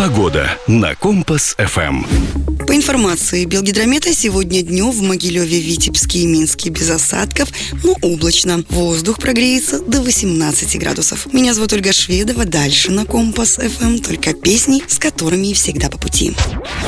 Погода на Компас-ФМ. По информации Белгидромета, сегодня днем в Могилеве, Витебске и Минске без осадков, но облачно. Воздух прогреется до 18 градусов. Меня зовут Ольга Шведова. Дальше на Компас-ФМ только песни, с которыми всегда по пути.